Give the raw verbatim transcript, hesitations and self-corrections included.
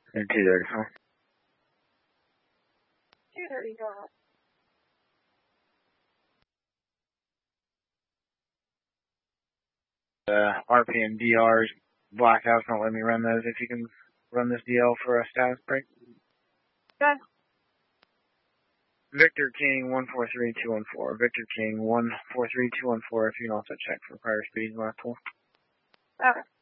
And two thirty, huh? two thirty, go ahead. Uh, R P M D Rs, blackouts don't let me run those. If you can run this D L for a status break. Okay. Victor King one four three two one four. Victor King one four three two one four. If you can also check for prior speeds last one. Okay.